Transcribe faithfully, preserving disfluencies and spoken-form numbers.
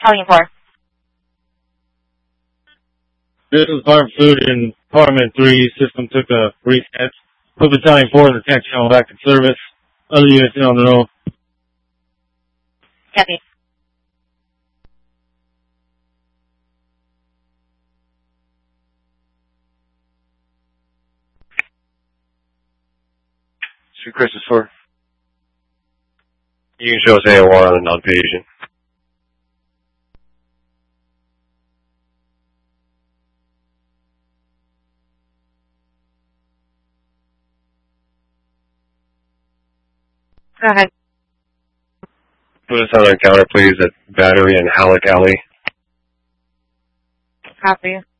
Italian four. This is Farm Food in Department three. System took a reset. Put Battalion four in the tech channel back in service. Other units on the road. Copy. Street Crisis four. You can show us A O R on a non-patient. Go ahead. Put us on an encounter, please, at Battery and Halleck Alley. Copy.